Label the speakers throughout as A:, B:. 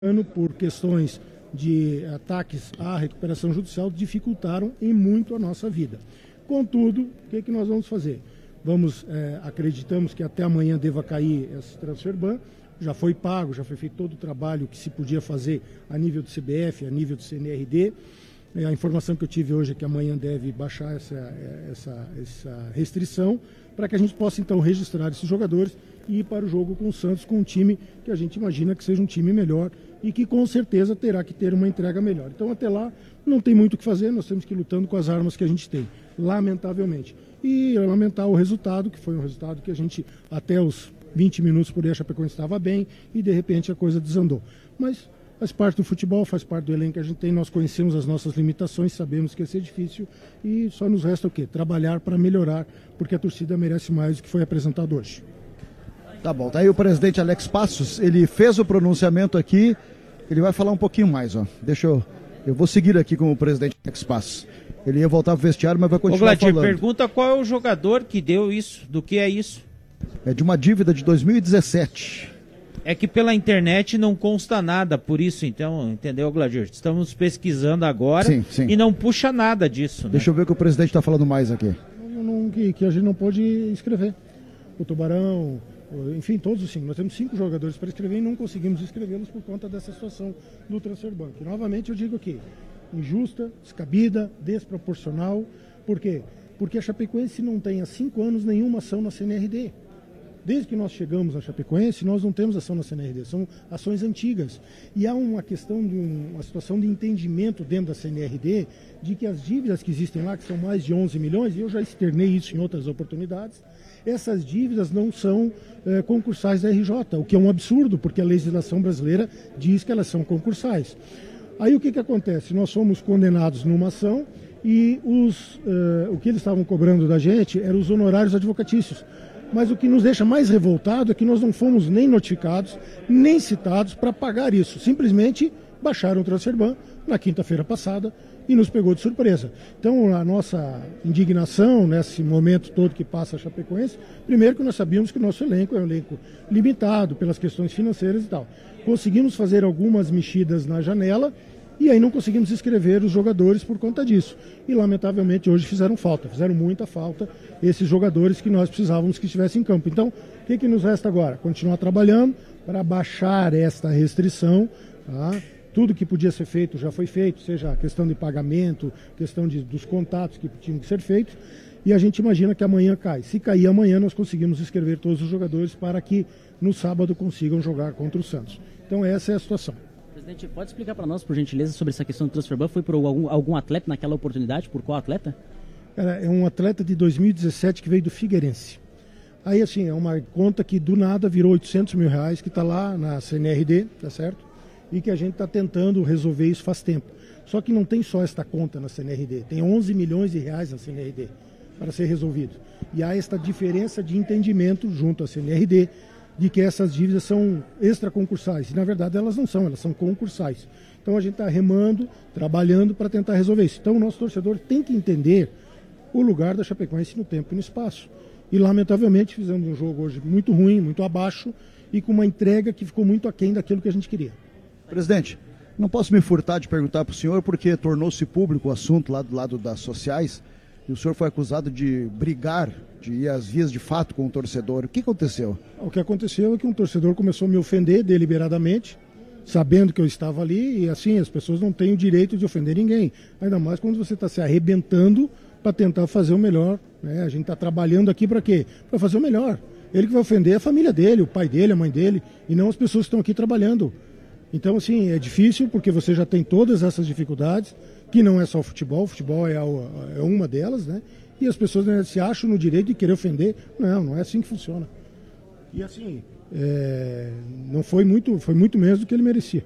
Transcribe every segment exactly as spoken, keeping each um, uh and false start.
A: ano por questões de ataques à recuperação judicial dificultaram em muito a nossa vida. Contudo, o que, é que nós vamos fazer? Vamos, é, acreditamos que até amanhã deva cair esse transfer ban, já foi pago, já foi feito todo o trabalho que se podia fazer a nível do C B F, a nível do C N R D. É, a informação que eu tive hoje é que amanhã deve baixar essa, essa, essa restrição, para que a gente possa então registrar esses jogadores e ir para o jogo com o Santos, com um time que a gente imagina que seja um time melhor e que com certeza terá que ter uma entrega melhor. Então até lá não tem muito o que fazer, nós temos que ir lutando com as armas que a gente tem, lamentavelmente. E lamentar o resultado, que foi um resultado que a gente até os vinte minutos por aí a Chapecoense estava bem e de repente a coisa desandou. Mas faz parte do futebol, faz parte do elenco que a gente tem, nós conhecemos as nossas limitações, sabemos que ia ser difícil e só nos resta o quê? Trabalhar para melhorar, porque a torcida merece mais do que foi apresentado hoje.
B: Tá bom, tá aí o presidente Alex Passos, ele fez o pronunciamento aqui, ele vai falar um pouquinho mais, ó. Deixa eu, eu vou seguir aqui com o presidente Alex Passos. Ele ia voltar pro vestiário, mas vai continuar Ô, Gladir, falando.
C: Pergunta qual é o jogador que deu isso, do que é isso?
B: É de uma dívida de dois mil e dezessete.
C: É que pela internet não consta nada, por isso então, entendeu, Gladir? Estamos pesquisando agora
B: sim, sim.
C: E não puxa nada disso.
B: Deixa
C: né?
B: eu ver o que o presidente está falando mais aqui.
A: Não, que, que a gente não pode escrever. O Tubarão, enfim, todos os cinco. Nós temos cinco jogadores para escrever e não conseguimos escrevê-los por conta dessa situação do transfer ban. E, novamente eu digo aqui, injusta, descabida, desproporcional. Por quê? Porque a Chapecoense não tem há cinco anos nenhuma ação na C N R D. Desde que nós chegamos à Chapecoense, nós não temos ação na C N R D, são ações antigas. E há uma questão de um, uma situação de entendimento dentro da C N R D de que as dívidas que existem lá, que são mais de onze milhões, e eu já externei isso em outras oportunidades, essas dívidas não são é, concursais da R J, o que é um absurdo, porque a legislação brasileira diz que elas são concursais. Aí o que, que acontece? Nós fomos condenados numa ação e os, uh, o que eles estavam cobrando da gente eram os honorários advocatícios. Mas o que nos deixa mais revoltado é que nós não fomos nem notificados, nem citados para pagar isso. Simplesmente baixaram o transfer ban na quinta-feira passada e nos pegou de surpresa. Então a nossa indignação nesse momento todo que passa a Chapecoense, primeiro que nós sabíamos que o nosso elenco é um elenco limitado pelas questões financeiras e tal. Conseguimos fazer algumas mexidas na janela e aí não conseguimos escrever os jogadores por conta disso. E lamentavelmente hoje fizeram falta, fizeram muita falta esses jogadores que nós precisávamos que estivessem em campo. Então, o que, que nos resta agora? Continuar trabalhando para baixar esta restrição, tá? Tudo que podia ser feito já foi feito, seja a questão de pagamento, questão de, dos contatos que tinham que ser feitos, e a gente imagina que amanhã cai. Se cair amanhã, nós conseguimos escrever todos os jogadores para que no sábado consigam jogar contra o Santos. Então essa é a situação.
D: Presidente, pode explicar para nós, por gentileza, sobre essa questão do transfer ban? Foi por algum, algum atleta naquela oportunidade? Por qual atleta?
A: É um atleta de dois mil e dezessete que veio do Figueirense. Aí, assim, é uma conta que do nada virou oitocentos mil reais, que está lá na C N R D, tá certo? E que a gente está tentando resolver isso faz tempo. Só que não tem só esta conta na C N R D, tem onze milhões de reais na C N R D para ser resolvido. E há esta diferença de entendimento junto à C N R D, de que essas dívidas são extraconcursais. E, na verdade, elas não são, elas são concursais. Então, a gente está remando, trabalhando para tentar resolver isso. Então, o nosso torcedor tem que entender o lugar da Chapecoense no tempo e no espaço. E, lamentavelmente, fizemos um jogo hoje muito ruim, muito abaixo, e com uma entrega que ficou muito aquém daquilo que a gente queria.
B: Presidente, não posso me furtar de perguntar para o senhor, porque tornou-se público o assunto lá do lado das sociais, e o senhor foi acusado de brigar, de ir às vias de fato com o torcedor. O que aconteceu?
A: O que aconteceu é que um torcedor começou a me ofender deliberadamente, sabendo que eu estava ali, e assim, as pessoas não têm o direito de ofender ninguém. Ainda mais quando você está se arrebentando para tentar fazer o melhor. Né? A gente está trabalhando aqui para quê? Para fazer o melhor. Ele que vai ofender é a família dele, o pai dele, a mãe dele, e não as pessoas que estão aqui trabalhando. Então, assim, é difícil porque você já tem todas essas dificuldades, que não é só o futebol, o futebol é, a, é uma delas, né? E as pessoas, né, se acham no direito de querer ofender. Não, não é assim que funciona. E assim, é, não foi muito, foi muito menos do que ele merecia.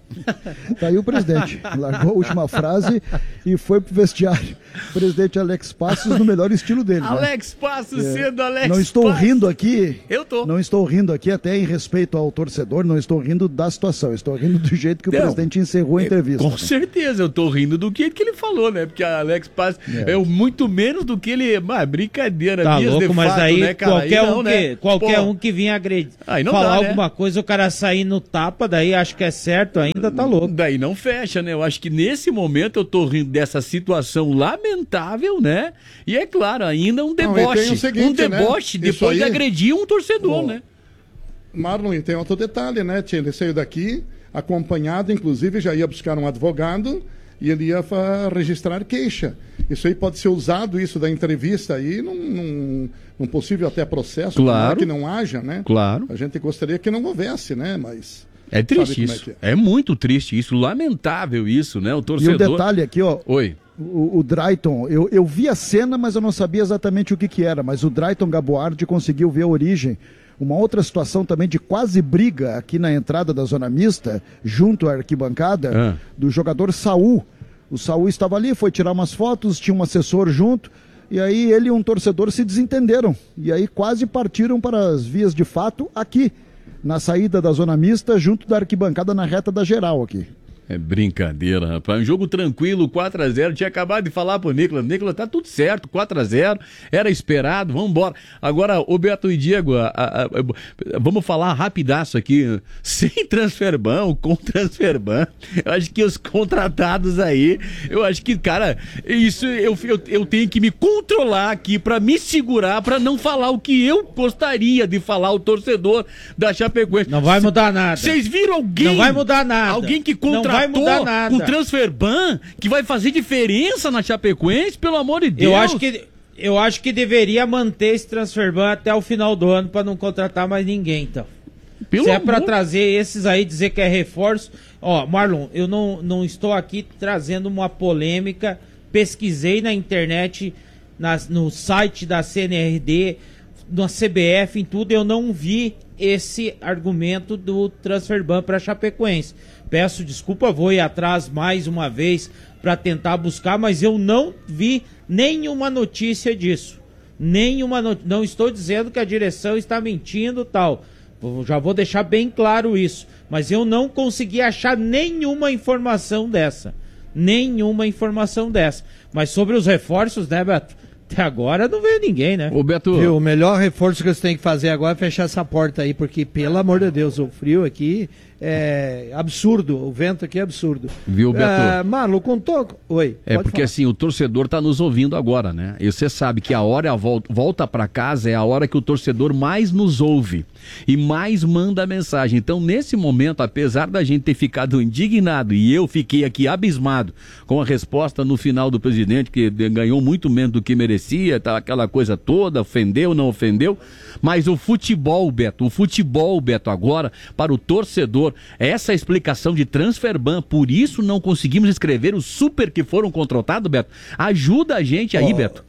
B: Tá aí o presidente. Largou a última frase e foi pro vestiário. O presidente Alex Passos no melhor estilo dele.
E: Alex
B: né?
E: Passos
B: é.
E: sendo Alex
B: Não estou
E: Passos.
B: rindo aqui.
E: Eu tô.
B: Não estou rindo aqui até em respeito ao torcedor, não estou rindo da situação. Estou rindo do jeito que o não, presidente encerrou a entrevista.
E: Com
B: né?
E: certeza, eu tô rindo do que, que ele falou, né? Porque a Alex Passos é. é muito menos do que ele... Ah, brincadeira.
C: Tá louco,
E: de
C: mas
E: fato,
C: aí
E: né, cara?
C: qualquer,
E: aí
C: um,
E: não,
C: que,
E: né?
C: qualquer
E: Pô,
C: um que vinha agredir,
E: aí não
C: falar
E: dá, né?
C: alguma coisa, o cara sair no tapa, daí acho que é certo ainda, tá louco.
E: Daí não fecha, né? Eu acho que nesse momento eu tô rindo dessa situação lamentável, né? E é claro, ainda um deboche.
F: Não, seguinte,
E: um deboche
F: né?
E: depois
F: aí...
E: de agredir um torcedor,
F: Bom,
E: né?
F: Marlon, e tem outro detalhe, né, tia? Ele saiu daqui, acompanhado, inclusive já ia buscar um advogado e ele ia registrar queixa. Isso aí pode ser usado, isso da entrevista aí, num, num, num possível até processo,
E: claro.
F: que não haja, né?
E: Claro.
F: A gente gostaria que não houvesse, né? Mas...
E: É triste isso. É, é? é muito triste isso, lamentável isso, né? O torcedor...
B: E um detalhe aqui, ó.
E: Oi.
B: O, o Drayton, eu, eu vi a cena, mas eu não sabia exatamente o que que era, mas o Drayton Gaboardi conseguiu ver a origem. Uma outra situação também de quase briga aqui na entrada da zona mista, junto à arquibancada, ah. do jogador Saul. O Saul estava ali, foi tirar umas fotos, tinha um assessor junto, e aí ele e um torcedor se desentenderam. E aí quase partiram para as vias de fato aqui, na saída da zona mista, junto da arquibancada na reta da geral aqui.
E: É brincadeira, rapaz. Um jogo tranquilo, quatro a zero. Tinha acabado de falar pro Nicolas. Nicolas, tá tudo certo, quatro a zero. Era esperado, vamos embora. Agora, o Beto e Diego, a, a, a, vamos falar rapidaço aqui. Sem transferban ou com transferban. Eu acho que os contratados aí, eu acho que, cara, isso eu, eu, eu tenho que me controlar aqui pra me segurar, pra não falar o que eu gostaria de falar ao torcedor da Chapecoense.
C: Não vai mudar nada.
E: Vocês viram alguém?
C: Não vai mudar nada.
E: Alguém que contratou
C: vai mudar nada.
E: Com transferban que vai fazer diferença na Chapecoense, pelo amor de Deus.
C: Eu acho que, eu acho que deveria manter esse transferban até o final do ano para não contratar mais ninguém, então. Pelo Se é para trazer esses aí, dizer que é reforço. Ó, Marlon, eu não, não estou aqui trazendo uma polêmica. Pesquisei na internet, nas, no site da C N R D, na C B F, em tudo, eu não vi esse argumento do transferban para Chapecoense. Peço desculpa, vou ir atrás mais uma vez para tentar buscar, mas eu não vi nenhuma notícia disso. Nenhuma not... Não estou dizendo que a direção está mentindo tal. Já vou deixar bem claro isso. Mas eu não consegui achar nenhuma informação dessa. Nenhuma informação dessa. Mas sobre os reforços, né, Beto? Até agora não veio ninguém, né?
E: Ô, Beto...
G: Viu, o melhor reforço que você tem que fazer agora é fechar essa porta aí, porque, pelo amor de Deus, o frio aqui é absurdo, o vento aqui é absurdo.
E: Viu, Beto?
G: Uh, Marlon, contou... Oi,
E: É porque falar. Assim, o torcedor tá nos ouvindo agora, né? E você sabe que a hora, a volta, volta para casa é a hora que o torcedor mais nos ouve e mais manda mensagem. Então, nesse momento, apesar da gente ter ficado indignado e eu fiquei aqui abismado com a resposta no final do presidente, que ganhou muito menos do que merecia, tá, aquela coisa toda, ofendeu, não ofendeu, mas o futebol, Beto, o futebol, Beto, agora, para o torcedor, essa explicação de transferban, por isso não conseguimos escrever os super que foram contratados, Beto. Ajuda a gente aí, oh, Beto.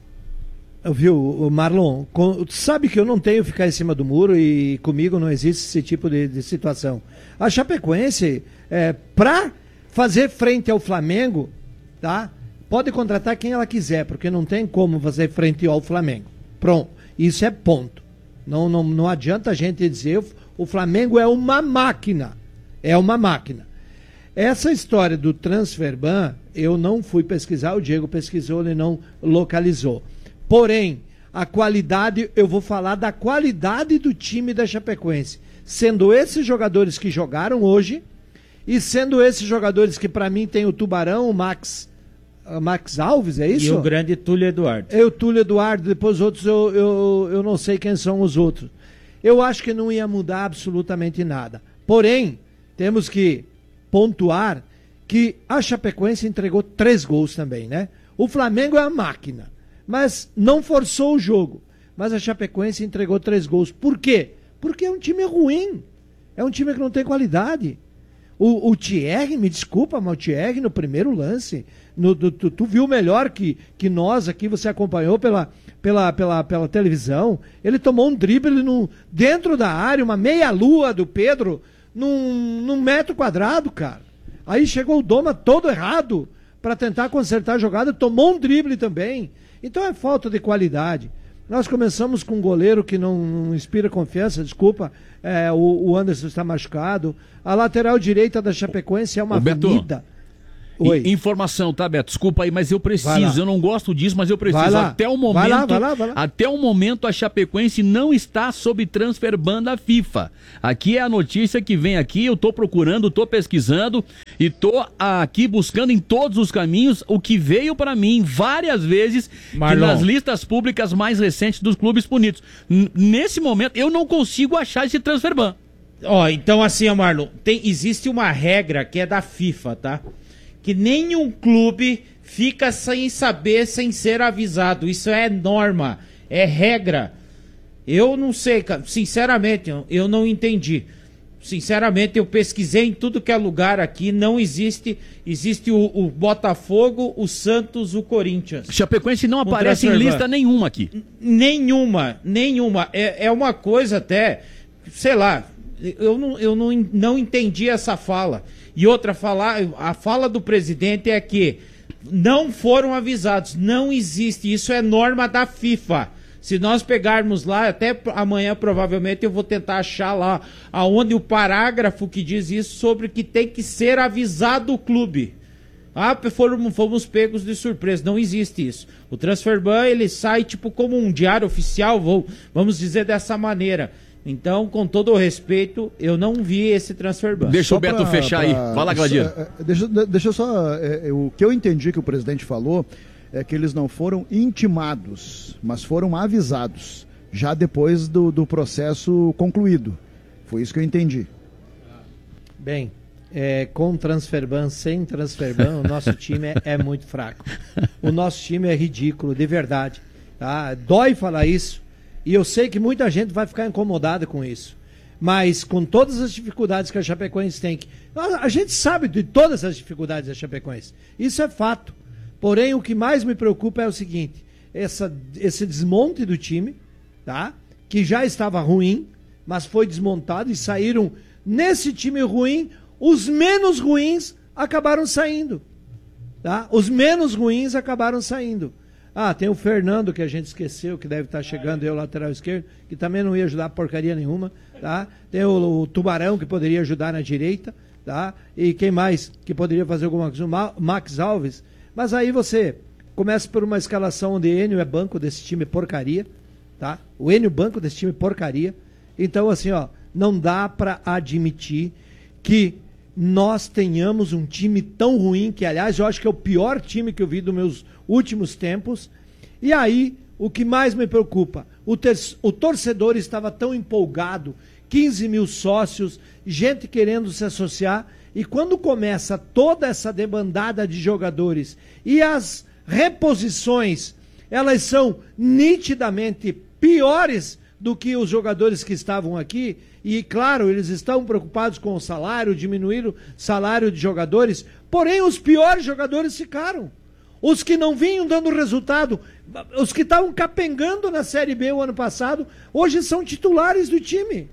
G: Viu, Marlon, com, sabe que eu não tenho que ficar em cima do muro e comigo não existe esse tipo de, de situação. A Chapecoense, é, para fazer frente ao Flamengo, tá? Pode contratar quem ela quiser, porque não tem como fazer frente ao Flamengo. Pronto, isso é ponto. Não, não, não adianta a gente dizer o Flamengo é uma máquina. É uma máquina. Essa história do transferban, eu não fui pesquisar, o Diego pesquisou, ele não localizou. Porém, a qualidade, eu vou falar da qualidade do time da Chapecoense. Sendo esses jogadores que jogaram hoje, e sendo esses jogadores que para mim tem o Tubarão, o Max... Max Alves, é isso?
C: E o grande Túlio Eduardo.
G: É o Túlio Eduardo, depois os outros eu, eu, eu não sei quem são os outros. Eu acho que não ia mudar absolutamente nada. Porém, temos que pontuar que a Chapecoense entregou três gols também, né? O Flamengo é a máquina, mas não forçou o jogo. Mas a Chapecoense entregou três gols. Por quê? Porque é um time ruim. É um time que não tem qualidade. O, o Thierry, me desculpa, mas o Thierry no primeiro lance, no, do, tu, tu viu melhor que, que nós aqui, você acompanhou pela, pela, pela, pela televisão, ele tomou um drible no, dentro da área, uma meia-lua do Pedro, num, num metro quadrado, cara. Aí chegou o Doma todo errado para tentar consertar a jogada, tomou um drible também. Então é falta de qualidade. Nós começamos com um goleiro que não, não inspira confiança, desculpa, é, o, o Anderson está machucado. A lateral direita da Chapecoense é uma avenida.
E: Oi. Informação, tá, Beto? Desculpa aí, mas eu preciso. Eu não gosto disso, mas eu preciso. Até o momento, vai lá, vai lá, vai lá. Até o momento, a Chapecoense não está sob transfer ban da FIFA. Aqui é a notícia que vem aqui. Eu tô procurando, tô pesquisando e tô aqui buscando em todos os caminhos o que veio para mim várias vezes nas listas públicas mais recentes dos clubes punidos. N- nesse momento, eu não consigo achar esse transfer ban.
C: Ó, então assim, Marlon, tem, existe uma regra que é da FIFA, tá? Que nenhum clube fica sem saber, sem ser avisado. Isso é norma, é regra. Eu não sei, cara, sinceramente, eu não entendi. Sinceramente, eu pesquisei em tudo que é lugar aqui, não existe. Existe o, o Botafogo, o Santos, o Corinthians.
E: Chapecoense não aparece em lista nenhuma aqui.
C: Nenhuma, nenhuma. É, é uma coisa até, sei lá, eu não, eu não, não entendi essa fala. E outra, fala, a fala do presidente é que não foram avisados, não existe, isso é norma da FIFA. Se nós pegarmos lá, até amanhã provavelmente eu vou tentar achar lá aonde o parágrafo que diz isso sobre que tem que ser avisado o clube. Ah, fomos, fomos pegos de surpresa, não existe isso. O transfer ban, ele sai tipo como um diário oficial, vou, vamos dizer dessa maneira. Então, com todo o respeito, eu não vi esse transfer ban.
E: Deixa só o Beto pra, fechar pra, aí. Fala, Gladir.
B: Deixa, deixa eu só... É, o que eu entendi que o presidente falou é que eles não foram intimados, mas foram avisados, já depois do, do processo concluído. Foi isso que eu entendi.
G: Bem, é, com transfer ban, sem transfer ban, o nosso time é, é muito fraco. O nosso time é ridículo, de verdade. Tá? Dói falar isso. E eu sei que muita gente vai ficar incomodada com isso. Mas com todas as dificuldades que a Chapecoense tem... Que, a gente sabe de todas as dificuldades da Chapecoense. Isso é fato. Porém, o que mais me preocupa é o seguinte. Essa, esse desmonte do time, tá? Que já estava ruim, mas foi desmontado e saíram... Nesse time ruim, os menos ruins acabaram saindo. Tá? Os menos ruins acabaram saindo. Ah, tem o Fernando, que a gente esqueceu, que deve estar chegando, eu, lateral esquerdo, que também não ia ajudar porcaria nenhuma, tá? Tem o, o Tubarão, que poderia ajudar na direita, tá? E quem mais que poderia fazer alguma coisa? O Max Alves. Mas aí você começa por uma escalação onde Enio é banco desse time porcaria, tá? O Enio banco desse time porcaria. Então, assim, ó, não dá para admitir que nós tenhamos um time tão ruim, que aliás eu acho que é o pior time que eu vi dos meus últimos tempos. E aí, o que mais me preocupa, o, ter, o torcedor estava tão empolgado, quinze mil sócios, gente querendo se associar, e quando começa toda essa debandada de jogadores e as reposições, elas são nitidamente piores do que os jogadores que estavam aqui, e claro, eles estão preocupados com o salário, diminuir o salário de jogadores, porém os piores jogadores ficaram. Os que não vinham dando resultado, os que estavam capengando na Série B o ano passado, hoje são titulares do time.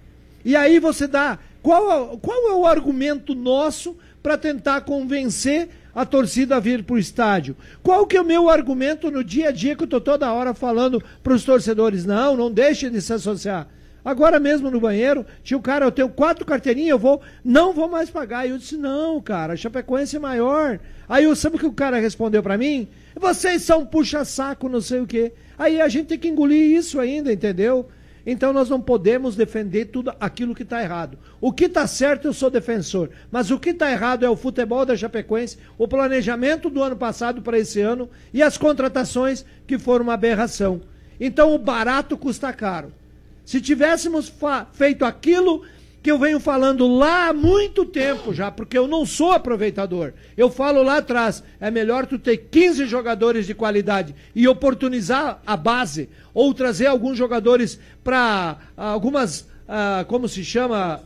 G: E aí você dá, qual, qual é o argumento nosso para tentar convencer a torcida a vir para o estádio? Qual que é o meu argumento no dia a dia que eu estou toda hora falando para os torcedores? Não, não deixe de se associar. Agora mesmo no banheiro, tinha o cara, eu tenho quatro carteirinhas, eu vou, não vou mais pagar. E eu disse, não, cara, a Chapecoense é maior. Aí eu, sabe o que o cara respondeu para mim? Vocês são puxa-saco, não sei o quê. Aí a gente tem que engolir isso ainda, entendeu? Então nós não podemos defender tudo aquilo que está errado. O que está certo eu sou defensor, mas o que está errado é o futebol da Chapecoense, o planejamento do ano passado para esse ano e as contratações que foram uma aberração. Então o barato custa caro. Se tivéssemos feito aquilo que eu venho falando lá há muito tempo já, porque eu não sou aproveitador, eu falo lá atrás, é melhor tu ter quinze jogadores de qualidade e oportunizar a base, ou trazer alguns jogadores para algumas, uh, como se chama,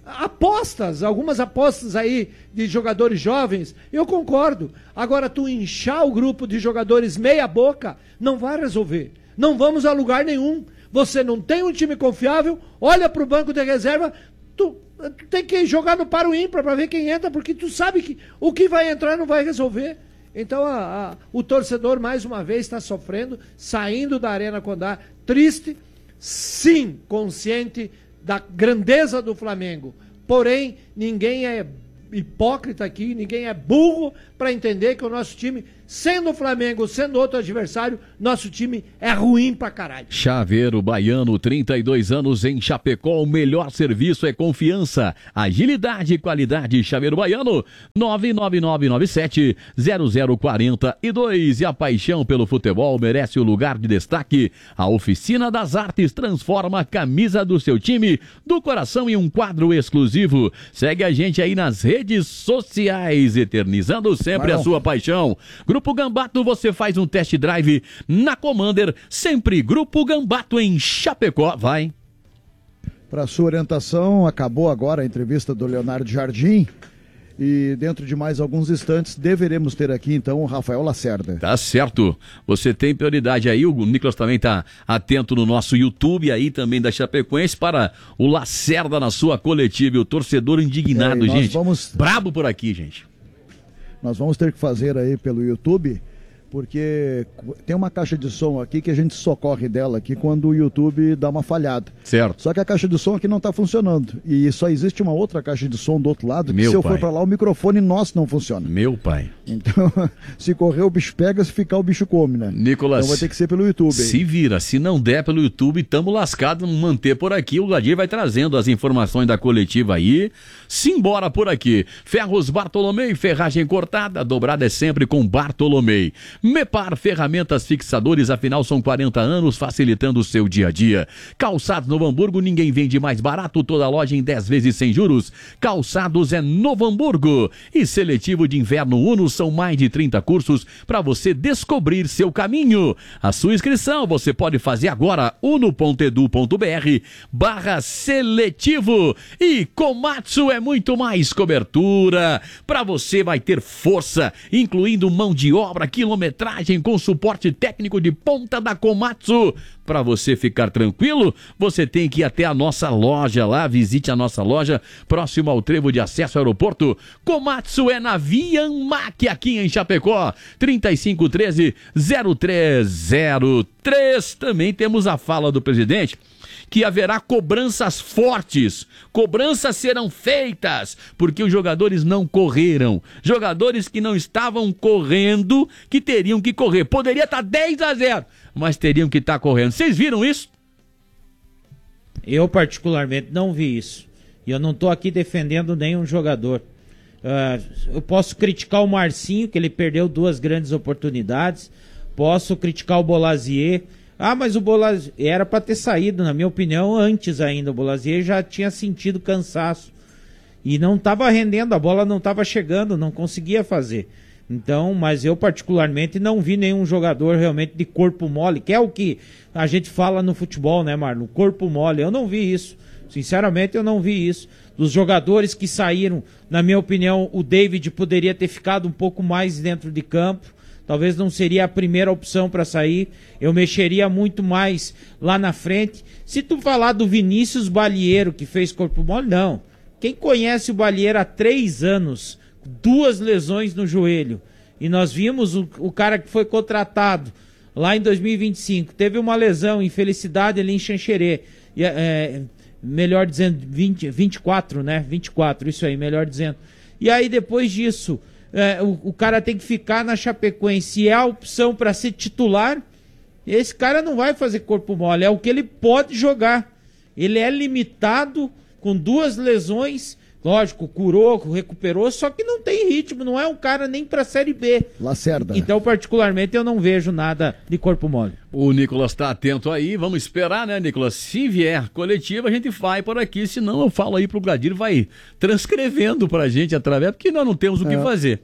G: apostas, algumas apostas aí de jogadores jovens, eu concordo. Agora tu inchar o grupo de jogadores meia boca, não vai resolver, não vamos a lugar nenhum. Você não tem um time confiável, olha para o banco de reserva, tu, tu tem que jogar no paro ímpar para ver quem entra, porque tu sabe que o que vai entrar não vai resolver. Então a, a, o torcedor mais uma vez está sofrendo, saindo da Arena Condá, triste, sim, consciente da grandeza do Flamengo. Porém, ninguém é hipócrita aqui, ninguém é burro para entender que o nosso time, sendo o Flamengo, sendo outro adversário, nosso time é ruim pra caralho.
E: Chaveiro Baiano, trinta e dois anos em Chapecó, o melhor serviço é confiança, agilidade e qualidade. Chaveiro Baiano, nove nove nove nove sete zero zero quatro dois. E a paixão pelo futebol merece o lugar de destaque. A Oficina das Artes transforma a camisa do seu time do coração em um quadro exclusivo. Segue a gente aí nas redes sociais, eternizando sempre Marão. A sua paixão. Grupo Gambato, você faz um test drive na Commander, sempre Grupo Gambato em Chapecó. Vai.
B: Para sua orientação, acabou agora a entrevista do Leonardo Jardim. E dentro de mais alguns instantes deveremos ter aqui então o Rafael Lacerda.
E: Tá certo, você tem prioridade aí, o Nicolas também tá atento no nosso YouTube aí também da Chapecoense para o Lacerda na sua coletiva, e o torcedor indignado, é, gente, vamos... brabo por aqui, gente.
B: Nós vamos ter que fazer aí pelo YouTube, porque tem uma caixa de som aqui que a gente socorre dela aqui quando o YouTube dá uma falhada.
E: Certo.
B: Só que a caixa de som aqui não está funcionando. E só existe uma outra caixa de som do outro lado, que
E: Meu
B: se eu
E: pai.
B: for para lá, o microfone nosso não funciona.
E: Meu pai.
B: Então, se correr o bicho pega, se ficar o bicho come, né?
E: Nicolas,
B: então vai ter que ser pelo YouTube.
E: Se
B: aí.
E: vira, se não der pelo YouTube, tamo lascado, manter por aqui. O Gladir vai trazendo as informações da coletiva aí. Simbora por aqui. Ferros Bartolomei, ferragem cortada, dobrada é sempre com Bartolomei. Mepar, ferramentas fixadores, afinal são quarenta anos facilitando o seu dia a dia. Calçados Novo Hamburgo, ninguém vende mais barato, toda loja em dez vezes sem juros. Calçados é Novo Hamburgo. E Seletivo de Inverno Uno, são mais de trinta cursos para você descobrir seu caminho. A sua inscrição você pode fazer agora, uno ponto edu ponto br barra seletivo. E Komatsu é muito mais cobertura. Para você vai ter força, incluindo mão de obra, quilometragem com suporte técnico de ponta da Komatsu. Para você ficar tranquilo, você tem que ir até a nossa loja lá, visite a nossa loja, próximo ao trevo de acesso ao aeroporto. Komatsu é na Vianmac, aqui em Chapecó, trinta e cinco treze zero três zero três. Também temos a fala do presidente, que haverá cobranças fortes, cobranças serão feitas, porque os jogadores não correram, jogadores que não estavam correndo, que teriam que correr, poderia estar dez a zero, mas teriam que estar correndo. Vocês viram isso?
C: Eu particularmente não vi isso, e eu não estou aqui defendendo nenhum jogador. Uh, eu posso criticar o Marcinho, que ele perdeu duas grandes oportunidades, posso criticar o Bolazier. Ah, mas o Bolazier era para ter saído, na minha opinião, antes ainda. O Bolazier já tinha sentido cansaço e não estava rendendo, a bola não estava chegando, não conseguia fazer. Então, mas eu particularmente não vi nenhum jogador realmente de corpo mole, que é o que a gente fala no futebol, né, Marlon? Corpo mole, eu não vi isso. Sinceramente, eu não vi isso. Dos jogadores que saíram, na minha opinião, o David poderia ter ficado um pouco mais dentro de campo. Talvez não seria a primeira opção para sair. Eu mexeria muito mais lá na frente. Se tu falar do Vinícius Balieiro, que fez corpo mole, não. Quem conhece o Balieiro há três anos, duas lesões no joelho, e nós vimos o, o cara que foi contratado lá em dois mil e vinte e cinco, teve uma lesão, infelicidade ali em Xanxerê, e, é, melhor dizendo, vinte, vinte e quatro, né? vinte e quatro, isso aí, melhor dizendo. E aí depois disso, É, o, o cara tem que ficar na Chapecoense, é a opção para ser titular, esse cara não vai fazer corpo mole, é o que ele pode jogar. Ele é limitado, com duas lesões, lógico, curou, recuperou, só que não tem ritmo, não é um cara nem para Série B.
B: Lacerda.
C: Então, particularmente, eu não vejo nada de corpo mole.
E: O Nicolas está atento aí, vamos esperar, né, Nicolas? Se vier coletiva, a gente vai por aqui, senão eu falo aí pro Gladir, vai transcrevendo pra gente através, porque nós não temos o que é, fazer.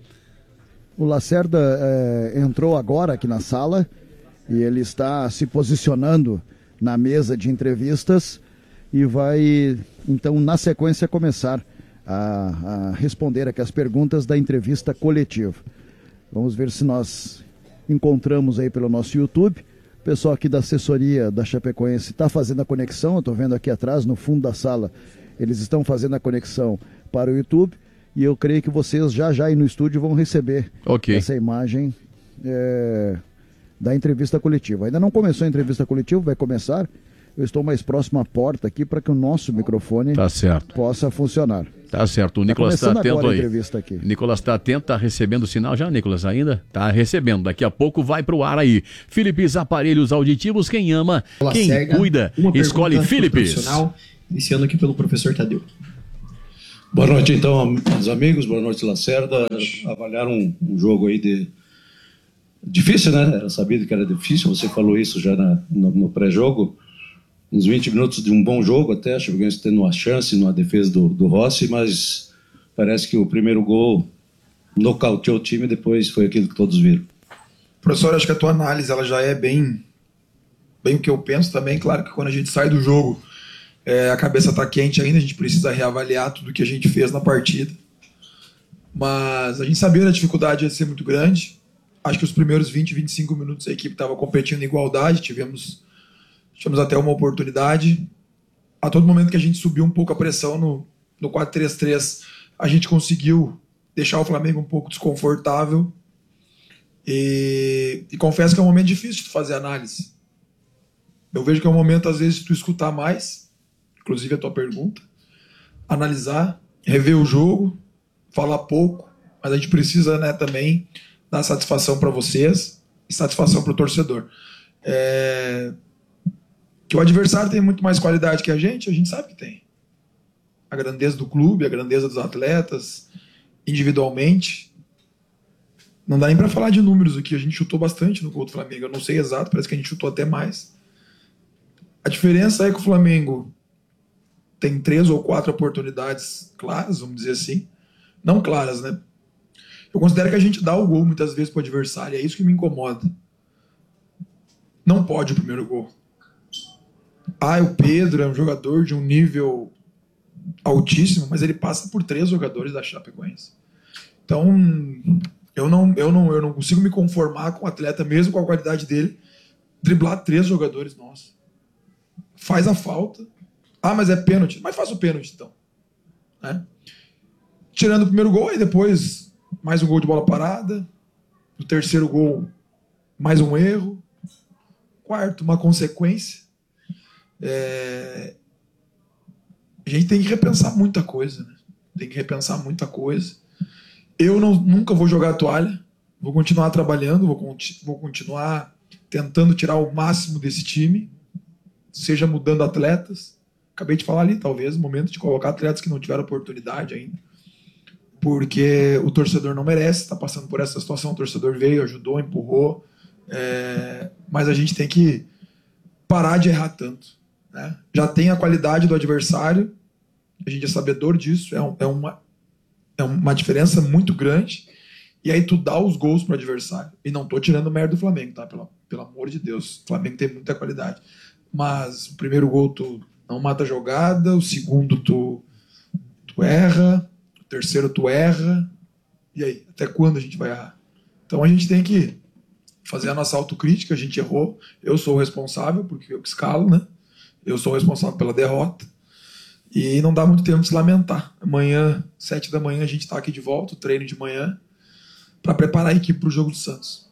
B: O Lacerda é, entrou agora aqui na sala e ele está se posicionando na mesa de entrevistas e vai, então, na sequência, começar a, a responder aqui as perguntas da entrevista coletiva. Vamos ver se nós encontramos aí pelo nosso YouTube. O pessoal aqui da assessoria da Chapecoense está fazendo a conexão, eu estou vendo aqui atrás, no fundo da sala, Eles estão fazendo a conexão para o YouTube e eu creio que vocês já já aí no estúdio vão receber
E: okay.
B: essa imagem é, da entrevista coletiva. Ainda não começou a entrevista coletiva, vai começar. Eu estou mais próximo à porta aqui para que o nosso microfone
E: tá certo.
B: possa funcionar.
E: Tá certo, o Nicolas está
B: tá
E: atento aí.
B: Aqui.
E: Nicolas está atento, está recebendo o sinal já, Nicolas, ainda? Está recebendo, daqui a pouco vai pro ar aí. Philips Aparelhos Auditivos, quem ama, Olá, quem cega. cuida, escolhe Philips.
H: Iniciando aqui pelo professor Tadeu. Boa noite então, meus amigos, boa noite Lacerda. Avaliaram um, um jogo aí de... difícil, né? Era sabido que era difícil, você falou isso já na, no, no pré-jogo. Uns vinte minutos de um bom jogo até, a Chapecoense tendo uma chance na defesa do, do Rossi, mas parece que o primeiro gol nocauteou o time e depois foi aquilo que todos viram.
I: Professor, acho que a tua análise ela já é bem, bem o que eu penso também. Claro que quando a gente sai do jogo, é, a cabeça está quente ainda, a gente precisa reavaliar tudo que a gente fez na partida. Mas a gente sabia que a dificuldade ia ser muito grande. Acho que os primeiros vinte, vinte e cinco minutos a equipe estava competindo em igualdade, tivemos... Tivemos até uma oportunidade. A todo momento que a gente subiu um pouco a pressão no, no quatro três três, a gente conseguiu deixar o Flamengo um pouco desconfortável. E, e confesso que é um momento difícil de fazer análise. Eu vejo que é um momento, às vezes, de tu escutar mais, inclusive a tua pergunta, analisar, rever o jogo, falar pouco, mas a gente precisa, né, também dar satisfação para vocês e satisfação para o torcedor. É... Que o adversário tem muito mais qualidade que a gente, a gente sabe que tem. A grandeza do clube, a grandeza dos atletas, individualmente. Não dá nem para falar de números aqui, a gente chutou bastante no gol do Flamengo, eu não sei exato, parece que a gente chutou até mais. A diferença é que o Flamengo tem três ou quatro oportunidades claras, vamos dizer assim. Não claras, né? Eu considero que a gente dá o gol muitas vezes para o adversário, é isso que me incomoda. Não pode o primeiro gol. Ah, o Pedro é um jogador de um nível altíssimo, mas ele passa por três jogadores da Chapecoense. Então, eu não, eu não, eu não consigo me conformar com o atleta, mesmo com a qualidade dele, driblar três jogadores nossos. Faz a falta. Ah, mas é pênalti. Mas faz o pênalti, então. Né? Tirando o primeiro gol, e depois mais um gol de bola parada. O terceiro gol, mais um erro. Quarto, uma consequência. É... A gente tem que repensar muita coisa, né? Tem que repensar muita coisa. Eu não, nunca vou jogar a toalha, vou continuar trabalhando, vou, conti vou continuar tentando tirar o máximo desse time, seja mudando atletas. Acabei de falar ali, talvez, o momento de colocar atletas que não tiveram oportunidade ainda, porque o torcedor não merece estar passando por essa situação. O torcedor veio, ajudou, empurrou, é... mas a gente tem que parar de errar tanto. Né? Já tem a qualidade do adversário, a gente é sabedor disso, é, um, é, uma, é uma diferença muito grande, e aí tu dá os gols pro adversário. E não tô tirando merda do Flamengo, tá? Pelo, pelo amor de Deus, o Flamengo tem muita qualidade. Mas o primeiro gol tu não mata a jogada, o segundo tu, tu erra, o terceiro tu erra, e aí? Até quando a gente vai errar? Então a gente tem que fazer a nossa autocrítica, a gente errou, eu sou o responsável, porque eu que escalo, né? Eu sou o responsável pela derrota. E não dá muito tempo de se lamentar. Amanhã, sete da manhã, a gente está aqui de volta, o treino de manhã, para preparar a equipe para o jogo do Santos.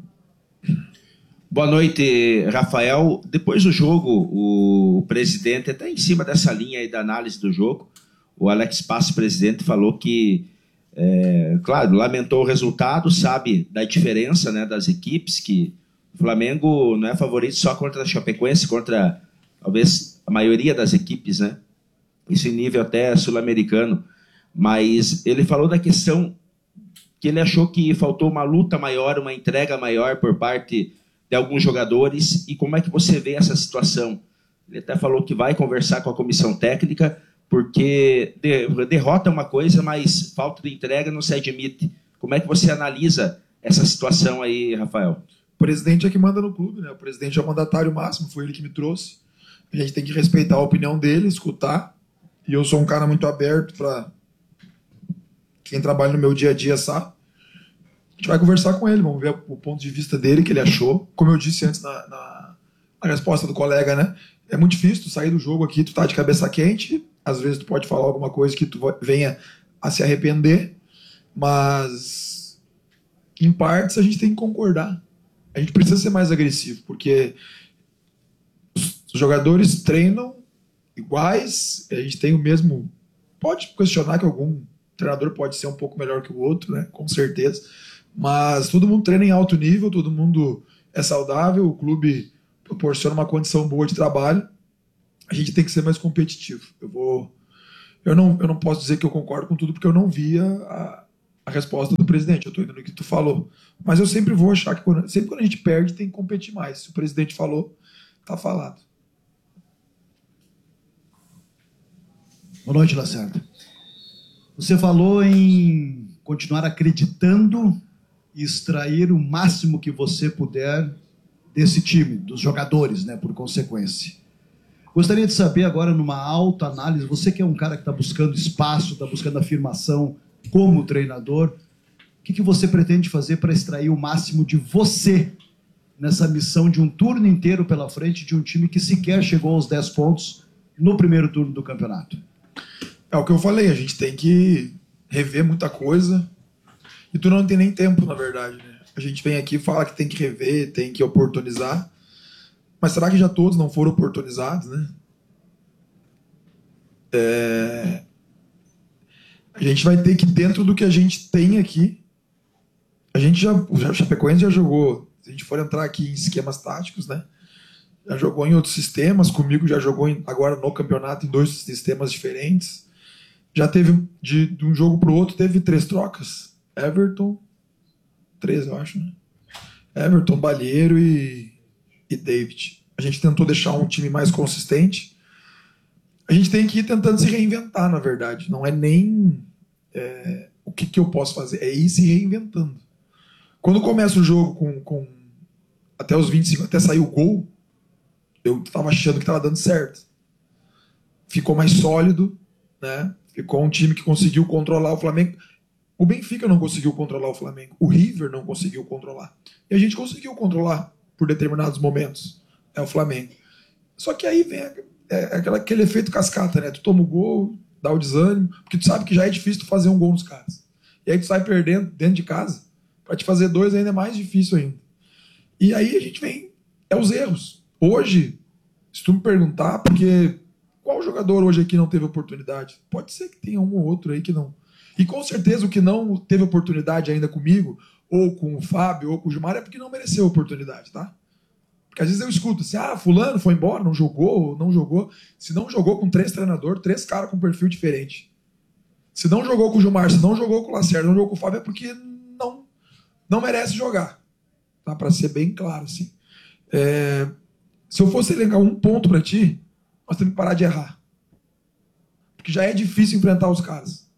J: Boa noite, Rafael. Depois do jogo, o presidente, até em cima dessa linha aí da análise do jogo, o Alex Passo, presidente, falou que, é, claro, lamentou o resultado, sabe da diferença, né, das equipes, que o Flamengo não é favorito só contra a Chapecoense, contra... talvez a maioria das equipes, né? Isso em nível até sul-americano. Mas ele falou da questão que ele achou que faltou uma luta maior, uma entrega maior por parte de alguns jogadores. E como é que você vê essa situação? Ele até falou que vai conversar com a comissão técnica, porque derrota é uma coisa, mas falta de entrega não se admite. Como é que você analisa essa situação aí, Rafael?
I: O presidente é que manda no clube, né? O presidente é o mandatário máximo, foi ele que me trouxe. A gente tem que respeitar a opinião dele, escutar. E eu sou um cara muito aberto para quem trabalha no meu dia a dia, sabe? A gente vai conversar com ele, vamos ver o ponto de vista dele, que ele achou. Como eu disse antes na, na, na resposta do colega, né? É muito difícil tu sair do jogo aqui, tu tá de cabeça quente Às vezes tu pode falar alguma coisa que tu venha a se arrepender, mas em partes a gente tem que concordar. A gente precisa ser mais agressivo, porque os jogadores treinam iguais, a gente tem o mesmo... Pode questionar que algum treinador pode ser um pouco melhor que o outro, né? Com certeza. Mas todo mundo treina em alto nível, todo mundo é saudável, o clube proporciona uma condição boa de trabalho. A gente tem que ser mais competitivo. Eu vou... Eu não, eu não posso dizer que eu concordo com tudo, porque eu não via a, a resposta do presidente. Eu estou indo no que tu falou. Mas eu sempre vou achar que quando, sempre quando a gente perde, tem que competir mais. Se o presidente falou, tá falado.
B: Boa noite, Lacerda. Você falou em continuar acreditando e extrair o máximo que você puder desse time, dos jogadores, né, por consequência. Gostaria de saber agora, numa autoanálise, você que é um cara que está buscando espaço, está buscando afirmação como treinador, o que, que você pretende fazer para extrair o máximo de você nessa missão de um turno inteiro pela frente de um time que sequer chegou aos dez pontos no primeiro turno do campeonato?
I: É o que eu falei, a gente tem que rever muita coisa e tu não tem nem tempo, na verdade, né? A gente vem aqui e fala que tem que rever, tem que oportunizar, mas será que já todos não foram oportunizados, né? É... A gente vai ter que, dentro do que a gente tem aqui, a gente já, o Chapecoense já jogou, se a gente for entrar aqui em esquemas táticos, né? Já jogou em outros sistemas, comigo já jogou em, agora no campeonato em dois sistemas diferentes. Já teve, de, de um jogo para o outro, teve três trocas. Everton, três eu acho, né? Everton, Balheiro e, e David. A gente tentou deixar um time mais consistente. A gente tem que ir tentando se reinventar, na verdade. Não é nem é, o que, que eu posso fazer, é ir se reinventando. Quando começa o jogo com, com até os vinte e cinco, até sair o gol, eu estava achando que estava dando certo. Ficou mais sólido, né? Ficou um time que conseguiu controlar o Flamengo. O Benfica não conseguiu controlar o Flamengo. O River não conseguiu controlar. E a gente conseguiu controlar por determinados momentos. É o Flamengo. Só que aí vem é, aquela, aquele efeito cascata, né? Tu toma o gol, dá o desânimo, porque tu sabe que já é difícil tu fazer um gol nos caras. E aí tu sai perdendo dentro de casa. Para te fazer dois ainda é mais difícil ainda. E aí a gente vem... É os erros. Hoje, se tu me perguntar, porque qual jogador hoje aqui não teve oportunidade? Pode ser que tenha um ou outro aí que não. E com certeza o que não teve oportunidade ainda comigo, ou com o Fábio, ou com o Gilmar, é porque não mereceu oportunidade, tá? Porque às vezes eu escuto assim, ah, fulano foi embora, não jogou, não jogou. Se não jogou com três treinadores, três caras com perfil diferente. Se não jogou com o Gilmar, se não jogou com o Lacerda, não jogou com o Fábio, é porque não, não merece jogar. Tá? Para ser bem claro, assim. É... Se eu fosse elencar um ponto pra ti, nós temos que parar de errar. Porque já é difícil enfrentar os caras.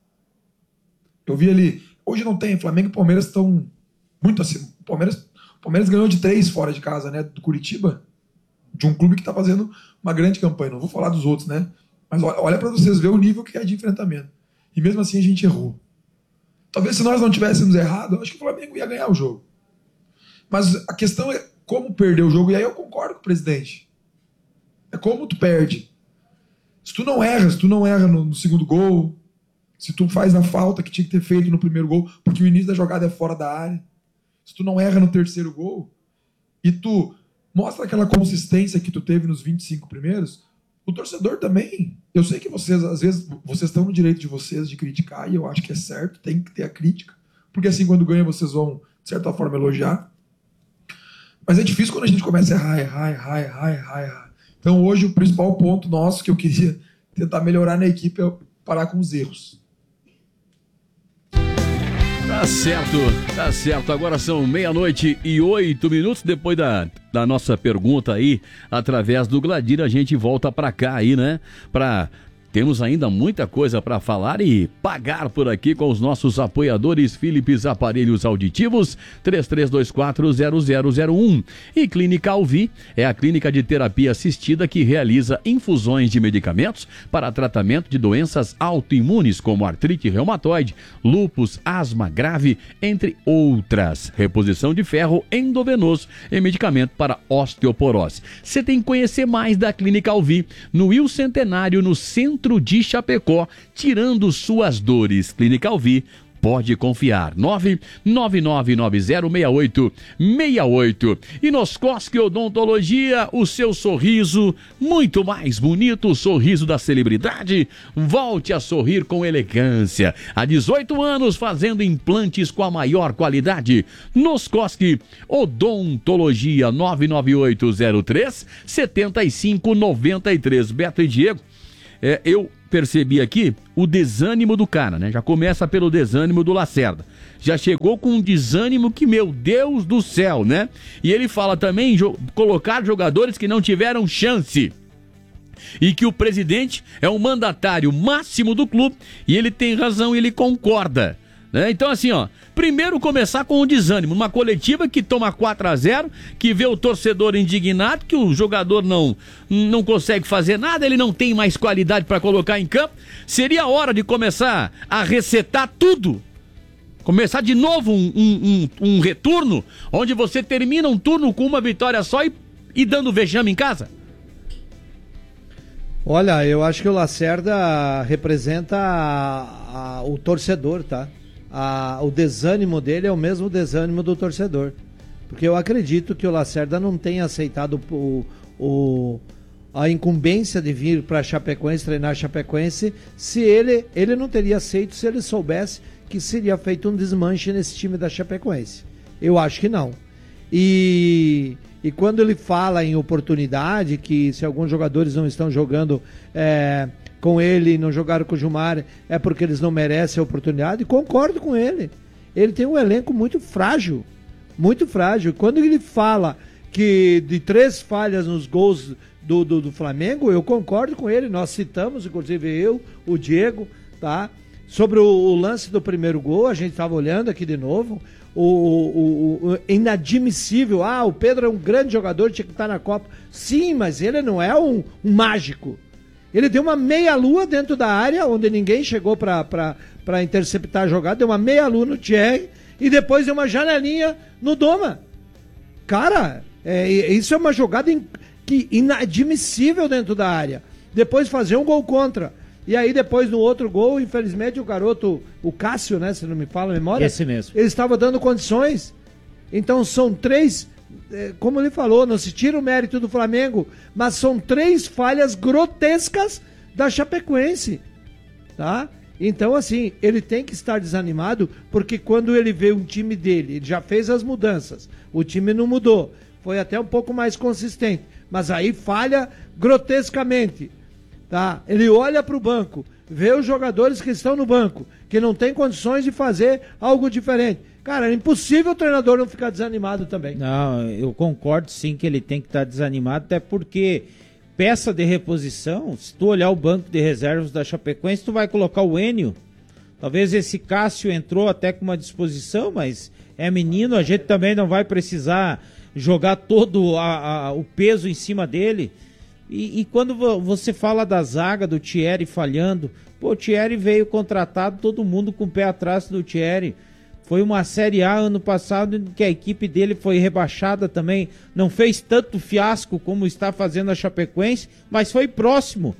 I: Eu vi ali, hoje não tem, Flamengo e Palmeiras estão muito acima. O Palmeiras, o Palmeiras ganhou de três fora de casa, né? Do Curitiba, de um clube que está fazendo uma grande campanha. Não vou falar dos outros, né? Mas olha, olha para vocês ver o nível que é de enfrentamento. E mesmo assim a gente errou. Talvez se nós não tivéssemos errado, eu acho que o Flamengo ia ganhar o jogo. Mas a questão é como perder o jogo, e aí eu concordo com o presidente. É como tu perde. Se tu não erra, se tu não erra no, no segundo gol, se tu faz a falta que tinha que ter feito no primeiro gol, porque o início da jogada é fora da área, se tu não erra no terceiro gol, e tu mostra aquela consistência que tu teve nos vinte e cinco primeiros, o torcedor também, eu sei que vocês, às vezes, vocês estão no direito de vocês de criticar, e eu acho que é certo, tem que ter a crítica, porque assim, quando ganha, vocês vão, de certa forma, elogiar. Mas é difícil quando a gente começa a errar, errar, errar, errar, errar, errar. Então hoje o principal ponto nosso que eu queria tentar melhorar na equipe é parar com os erros.
E: Tá certo, tá certo. Agora são meia-noite e oito minutos. Depois da, da nossa pergunta aí, através do Gladir, a gente volta pra cá aí, né? Pra... Temos ainda muita coisa para falar e pagar por aqui com os nossos apoiadores Philips Aparelhos Auditivos, três três dois quatro zero zero zero um. E Clínica Alvi é a clínica de terapia assistida que realiza infusões de medicamentos para tratamento de doenças autoimunes como artrite reumatoide, lúpus, asma grave, entre outras. Reposição de ferro endovenoso e medicamento para osteoporose. Você tem que conhecer mais da Clínica Alvi no Rio Centenário, no centro centro de Chapecó, tirando suas dores. Clínica Alvi, pode confiar. nove nove nove nove zero seis oito seis oito. E Noscosque Odontologia, o seu sorriso muito mais bonito, o sorriso da celebridade. Volte a sorrir com elegância. Há dezoito anos fazendo implantes com a maior qualidade. Noscosque Odontologia, nove nove oito zero três sete cinco nove três. Beto e Diego, é, eu percebi aqui o desânimo do cara, né? Já começa pelo desânimo do Lacerda. Já chegou com um desânimo que, meu Deus do céu, né? E ele fala também jo- colocar jogadores que não tiveram chance. E que o presidente é o mandatário máximo do clube e ele tem razão, ele concorda. Né? Então assim, ó, primeiro começar com o desânimo, numa coletiva que toma quatro a zero, que vê o torcedor indignado, que o jogador não, não consegue fazer nada, ele não tem mais qualidade para colocar em campo. Seria a hora de começar a resetar tudo, começar de novo um, um, um, um retorno, onde você termina um turno com uma vitória só e, e dando vexame em casa.
G: Olha, eu acho que o Lacerda representa a, a, o torcedor, tá? A, o desânimo dele é o mesmo desânimo do torcedor. Porque eu acredito que o Lacerda não tenha aceitado o, o, a incumbência de vir para Chapecoense, treinar Chapecoense, se ele, ele não teria aceito se ele soubesse que seria feito um desmanche nesse time da Chapecoense. Eu acho que não. E, e quando ele fala em oportunidade, que se alguns jogadores não estão jogando é, com ele, não jogaram com o Gilmar, é porque eles não merecem a oportunidade, concordo com ele. Ele tem um elenco muito frágil, muito frágil. Quando ele fala que de três falhas nos gols do, do, do Flamengo, eu concordo com ele. Nós citamos, inclusive eu, o Diego, tá? Sobre o, o lance do primeiro gol, a gente estava olhando aqui de novo, o, o, o inadmissível, ah, o Pedro é um grande jogador, tinha que estar na Copa. Sim, mas ele não é um, um mágico. Ele deu uma meia-lua dentro da área, onde ninguém chegou para interceptar a jogada, deu uma meia-lua no Thierry e depois deu uma janelinha no Doma. Cara, é, isso é uma jogada in, que, inadmissível dentro da área. Depois fazer um gol contra. E aí depois no outro gol, infelizmente o garoto, o Cássio, né, se não me fala a memória.
C: Esse mesmo.
G: Ele estava dando condições. Então são três... Como ele falou, não se tira o mérito do Flamengo, mas são três falhas grotescas da Chapecoense, tá? Então, assim, ele tem que estar desanimado, porque quando ele vê um time dele, ele já fez as mudanças, o time não mudou, foi até um pouco mais consistente, mas aí falha grotescamente, tá? Ele olha para o banco, vê os jogadores que estão no banco, que não tem condições de fazer algo diferente. Cara, é impossível o treinador não ficar desanimado também.
C: Não, eu concordo sim que ele tem que estar desanimado, até porque peça de reposição, se tu olhar o banco de reservas da Chapecoense, tu vai colocar o Enio. Talvez esse Cássio entrou até com uma disposição, mas é menino, a gente também não vai precisar jogar todo a, a, o peso em cima dele. E, e quando você fala da zaga, do Thierry falhando, pô, o Thierry veio contratado, todo mundo com o pé atrás do Thierry. Foi uma Série A ano passado que a equipe dele foi rebaixada também. Não fez tanto fiasco como está fazendo a Chapecoense, mas foi próximo.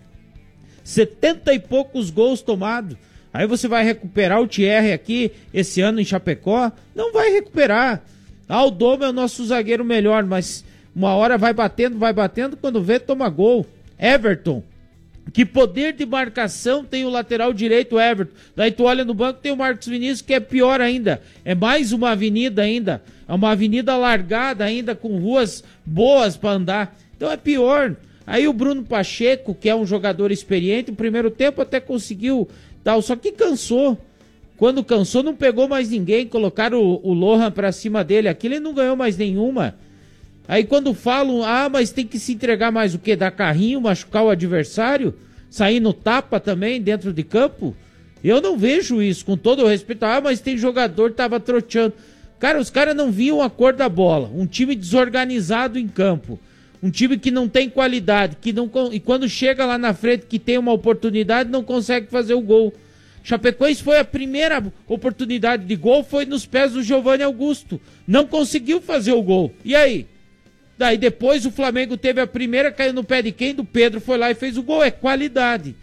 C: setenta e poucos gols tomados. Aí você vai recuperar o Thierry aqui esse ano em Chapecó? Não vai recuperar. Ah, o Doma é o nosso zagueiro melhor, mas uma hora vai batendo, vai batendo, quando vê, toma gol. Everton. Que poder de marcação tem o lateral direito, Everton. Daí tu olha no banco, tem o Marcos Vinícius, que é pior ainda. É mais uma avenida ainda. É uma avenida largada ainda, com ruas boas para andar. Então é pior. Aí o Bruno Pacheco, que é um jogador experiente, no primeiro tempo até conseguiu tal, só que cansou. Quando cansou, não pegou mais ninguém. Colocaram o, o Lohan pra cima dele. Aquilo ele não ganhou mais nenhuma. Aí quando falam, ah, mas tem que se entregar mais o quê? Dar carrinho, machucar o adversário? Sair no tapa também dentro de campo? Eu não vejo isso, com todo o respeito. Ah, mas tem jogador que tava troteando. Cara, os caras não viam a cor da bola. Um time desorganizado em campo. Um time que não tem qualidade. Que não, e quando chega lá na frente, que tem uma oportunidade, não consegue fazer o gol. Chapecoense foi a primeira oportunidade de gol, foi nos pés do Giovanni Augusto. Não conseguiu fazer o gol. E aí? Daí depois o Flamengo teve a primeira, caiu no pé de quem? Do Pedro, foi lá e fez o gol. É qualidade.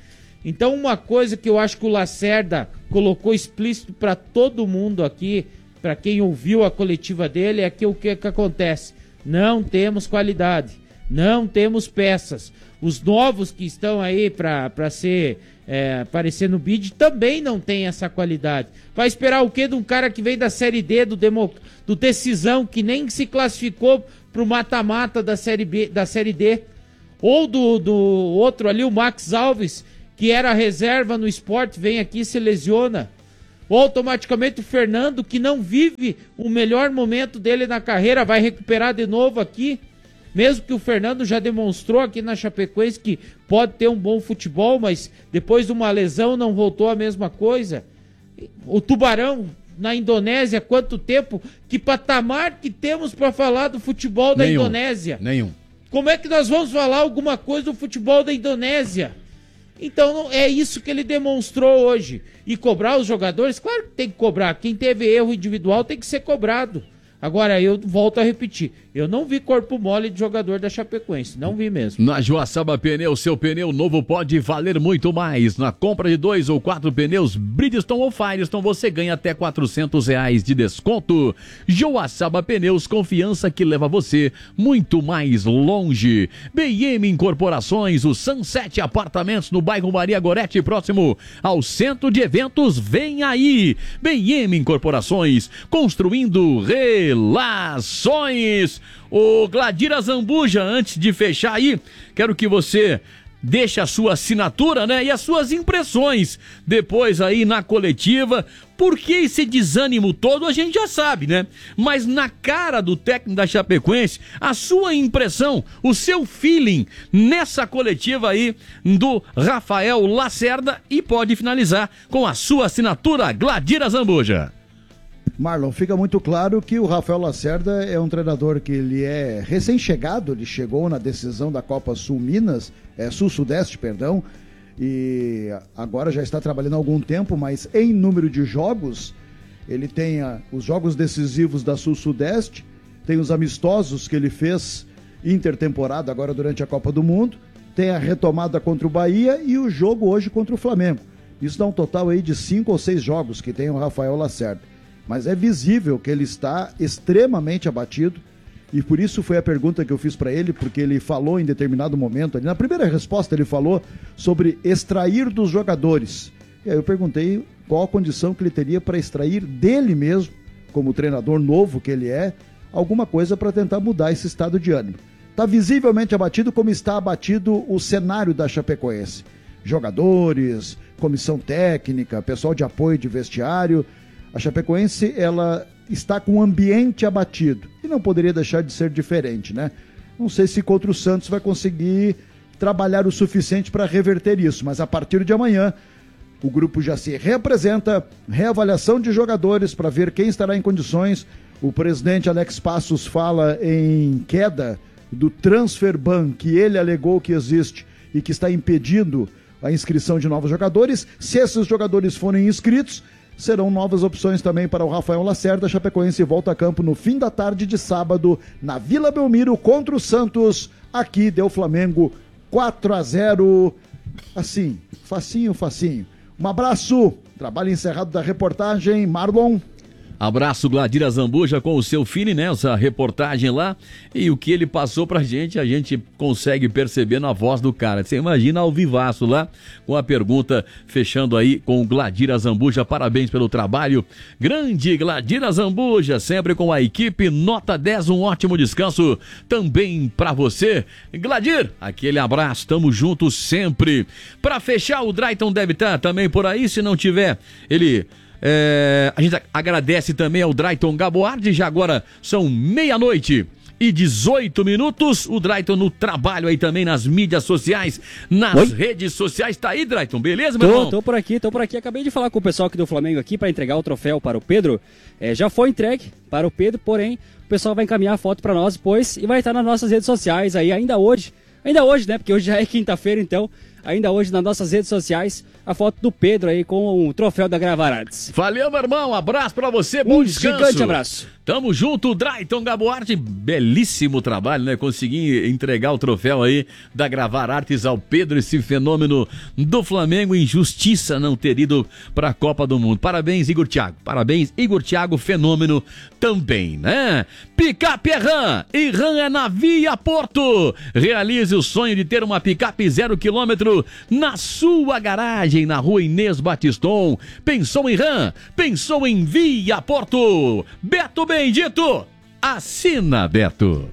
C: Então uma coisa que eu acho que o Lacerda colocou explícito para todo mundo aqui, para quem ouviu a coletiva dele, é que o que, que acontece? Não temos qualidade, não temos peças. Os novos que estão aí para ser é, aparecer no bid também não tem essa qualidade. Vai esperar o quê de um cara que vem da Série D, do, demo, do Decisão, que nem se classificou pro mata-mata da Série B, da Série D? Ou do, do outro ali, o Max Alves, que era reserva no Sport, vem aqui e se lesiona. Ou automaticamente o Fernando, que não vive o melhor momento dele na carreira, vai recuperar de novo aqui. Mesmo que o Fernando já demonstrou aqui na Chapecoense que pode ter um bom futebol, mas depois de uma lesão não voltou a mesma coisa. O Tubarão na Indonésia, quanto tempo? Que patamar que temos para falar do futebol da
E: Nenhum.
C: Indonésia?
E: Nenhum.
C: Como é que nós vamos falar alguma coisa do futebol da Indonésia? Então é isso que ele demonstrou hoje. E cobrar os jogadores, claro que tem que cobrar. Quem teve erro individual tem que ser cobrado. Agora, eu volto a repetir, eu não vi corpo mole de jogador da Chapecoense, não vi mesmo.
E: Na Joaçaba Pneus, seu pneu novo pode valer muito mais. Na compra de dois ou quatro pneus Bridgestone ou Firestone, você ganha até quatrocentos reais de desconto. Joaçaba Pneus, confiança que leva você muito mais longe. B e M Incorporações, o Sunset Apartamentos no bairro Maria Gorete, próximo ao centro de eventos, vem aí. B e M Incorporações, construindo relações. O Gladira Zambuja, antes de fechar aí, quero que você deixe a sua assinatura, né, e as suas impressões depois aí na coletiva. Por que esse desânimo todo a gente já sabe, né? Mas na cara do técnico da Chapecoense, a sua impressão, o seu feeling nessa coletiva aí do Rafael Lacerda, e pode finalizar com a sua assinatura, Gladira Zambuja.
B: Marlon, fica muito claro que o Rafael Lacerda é um treinador que ele é recém-chegado, ele chegou na decisão da Copa Sul Minas, é, Sul-Sudeste, perdão, e agora já está trabalhando há algum tempo, mas em número de jogos, ele tem a, os jogos decisivos da Sul-Sudeste, tem os amistosos que ele fez intertemporada agora durante a Copa do Mundo, tem a retomada contra o Bahia e o jogo hoje contra o Flamengo. Isso dá um total aí de cinco ou seis jogos que tem o Rafael Lacerda. Mas é visível que ele está extremamente abatido, e por isso foi a pergunta que eu fiz para ele, porque ele falou em determinado momento, ali na primeira resposta ele falou sobre extrair dos jogadores. E aí eu perguntei qual a condição que ele teria para extrair dele mesmo, como treinador novo que ele é, alguma coisa para tentar mudar esse estado de ânimo. Está visivelmente abatido, como está abatido o cenário da Chapecoense. Jogadores, comissão técnica, pessoal de apoio de vestiário. A Chapecoense, ela está com um ambiente abatido e não poderia deixar de ser diferente, né? Não sei se contra o Santos vai conseguir trabalhar o suficiente para reverter isso, mas a partir de amanhã o grupo já se reapresenta, reavaliação de jogadores para ver quem estará em condições. O presidente Alex Passos fala em queda do transfer ban que ele alegou que existe e que está impedindo a inscrição de novos jogadores. Se esses jogadores forem inscritos, serão novas opções também para o Rafael Lacerda. A Chapecoense volta a campo no fim da tarde de sábado, na Vila Belmiro, contra o Santos. Aqui deu Flamengo quatro a zero. Assim, facinho, facinho. Um abraço, trabalho encerrado da reportagem, Marlon.
E: Abraço, Gladira Zambuja, com o seu filho, né? Essa reportagem lá. E o que ele passou pra gente, a gente consegue perceber na voz do cara. Você imagina ao vivaço lá, com a pergunta, fechando aí com o Gladira Zambuja. Parabéns pelo trabalho. Grande Gladira Zambuja, sempre com a equipe. Nota dez, um ótimo descanso também pra você. Gladir, aquele abraço, tamo juntos sempre. Pra fechar, o Drayton deve estar também por aí, se não tiver, ele... É, a gente agradece também ao Drayton Gaboardi. Já agora são meia-noite e dezoito minutos. O Drayton no trabalho aí também nas mídias sociais, nas Oi? redes sociais. Tá aí, Drayton, beleza, meu
D: tô,
E: irmão?
D: Tô por aqui, tô por aqui. Acabei de falar com o pessoal aqui do Flamengo aqui para entregar o troféu para o Pedro. É, já foi entregue para o Pedro, porém o pessoal vai encaminhar a foto para nós depois e vai estar nas nossas redes sociais aí ainda hoje. Ainda hoje, né? Porque hoje já é quinta-feira, então ainda hoje nas nossas redes sociais, a foto do Pedro aí com o troféu da Gravar Artes.
E: Valeu, meu irmão. Um abraço pra você. Bom
D: Um
E: descanso.
D: gigante abraço.
E: Tamo junto, Drayton Gaboarte. Belíssimo trabalho, né? Consegui entregar o troféu aí da Gravar Artes ao Pedro, esse fenômeno do Flamengo. Injustiça não ter ido pra Copa do Mundo. Parabéns, Igor Thiago. Parabéns, Igor Thiago, fenômeno também, né? Picape é RAM. E RAM é na Via Porto. Realize o sonho de ter uma picape zero quilômetro na sua garagem, na rua Inês Batiston. Pensou em RAM? Pensou em Via Porto. Beto Bendito, assina, Beto.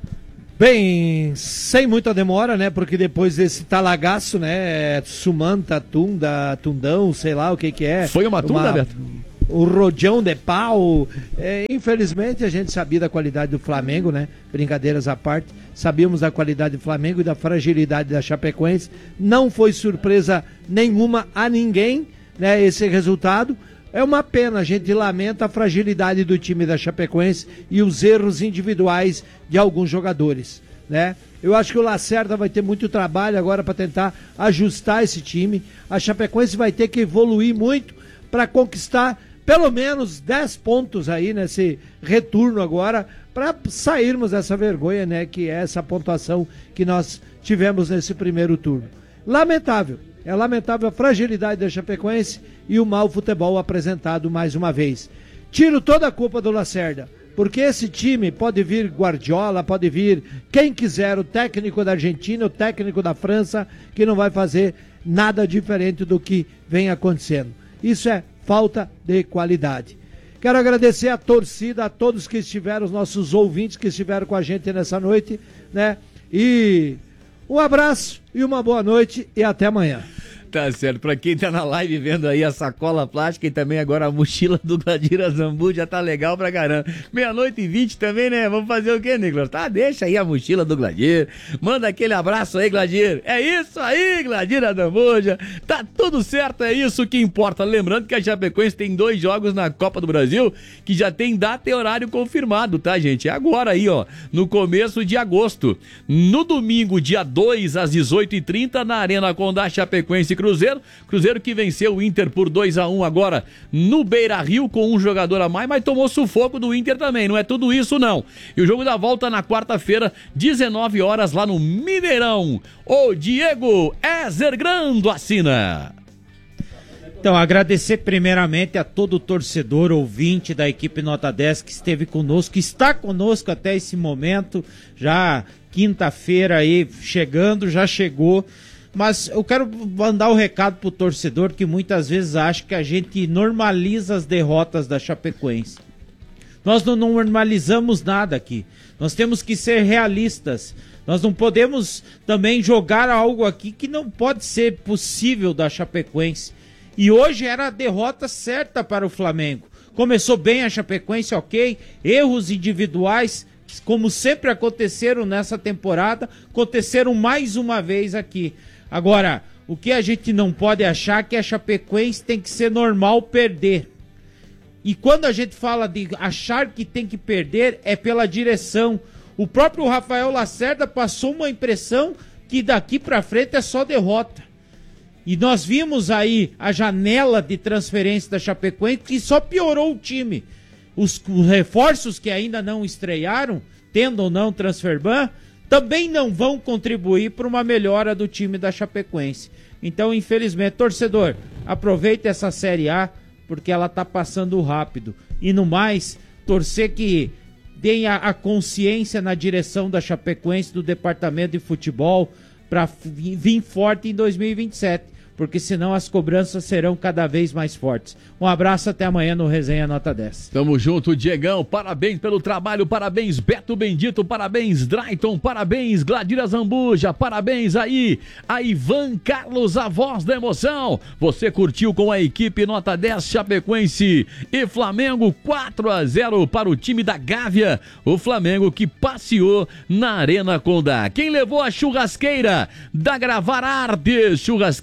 G: Bem, sem muita demora, né? Porque depois desse talagaço, né? Sumanta, Tunda, Tundão, sei lá o que que é.
E: Foi uma tunda, uma... Beto?
G: O rojão de pau. É, infelizmente a gente sabia da qualidade do Flamengo, né? Brincadeiras à parte. Sabíamos da qualidade do Flamengo e da fragilidade da Chapecoense. Não foi surpresa nenhuma a ninguém, né? Esse resultado. É uma pena, a gente lamenta a fragilidade do time da Chapecoense e os erros individuais de alguns jogadores, né? Eu acho que o Lacerda vai ter muito trabalho agora para tentar ajustar esse time. A Chapecoense vai ter que evoluir muito para conquistar pelo menos dez pontos aí nesse retorno agora, para sairmos dessa vergonha, né, que é essa pontuação que nós tivemos nesse primeiro turno. Lamentável. É lamentável a fragilidade da Chapecoense e o mau futebol apresentado mais uma vez. Tiro toda a culpa do Lacerda, porque esse time pode vir Guardiola, pode vir quem quiser, o técnico da Argentina, o técnico da França, que não vai fazer nada diferente do que vem acontecendo. Isso é falta de qualidade. Quero agradecer a torcida, a todos que estiveram, os nossos ouvintes que estiveram com a gente nessa noite, né? E um abraço e uma boa noite e até amanhã.
E: Tá certo, pra quem tá na live vendo aí a sacola plástica e também agora a mochila do Gladir Azambu, já tá legal pra caramba. Meia-noite e vinte também, né? Vamos fazer o quê, Nicolas? Tá, deixa aí a mochila do Gladir, manda aquele abraço aí, Gladir. É isso aí, Gladir Azambuja. Tá tudo certo, é isso que importa. Lembrando que a Chapecoense tem dois jogos na Copa do Brasil que já tem data e horário confirmado, tá, gente? É agora aí, ó, no começo de agosto. No domingo, dia dois, às dezoito e trinta, na Arena Condá, Chapecoense Cruzeiro, Cruzeiro que venceu o Inter por dois a um agora no Beira-Rio com um jogador a mais, mas tomou sufoco do Inter também, não é tudo isso não. E o jogo da volta na quarta-feira, dezenove horas lá no Mineirão. O Diego Ezergrando assina.
C: Então, agradecer primeiramente a todo o torcedor, ouvinte da equipe Nota dez que esteve conosco, que está conosco até esse momento, já quinta-feira aí chegando, já chegou. Mas eu quero mandar o um recado pro torcedor que muitas vezes acha que a gente normaliza as derrotas da Chapecoense. Nós não normalizamos nada aqui. Nós temos que ser realistas. Nós não podemos também jogar algo aqui que não pode ser possível da Chapecoense. E hoje era a derrota certa para o Flamengo. Começou bem a Chapecoense, ok. Erros individuais, como sempre aconteceram nessa temporada, aconteceram mais uma vez aqui. Agora, o que a gente não pode achar é que a Chapecoense tem que ser normal perder. E quando a gente fala de achar que tem que perder, é pela direção. O próprio Rafael Lacerda passou uma impressão que daqui pra frente é só derrota. E nós vimos aí a janela de transferência da Chapecoense que só piorou o time. Os, os reforços que ainda não estrearam, tendo ou não transferban, também não vão contribuir para uma melhora do time da Chapecoense. Então, infelizmente, torcedor, aproveita essa Série A, porque ela tá passando rápido. E no mais, torcer que tenha a consciência na direção da Chapecoense, do departamento de futebol, para vir forte em dois mil e vinte e sete. Porque senão as cobranças serão cada vez mais fortes. Um abraço, até amanhã no Resenha Nota dez.
E: Tamo junto, Diegão, parabéns pelo trabalho, parabéns Beto Bendito, parabéns Drayton, parabéns Gladira Zambuja, parabéns aí a Ivan Carlos, a voz da emoção. Você curtiu com a equipe Nota dez Chapecoense e Flamengo, quatro a zero para o time da Gávea. O Flamengo que passeou na Arena Condá. Quem levou a churrasqueira da Gravar Artes, churrasqueira linda,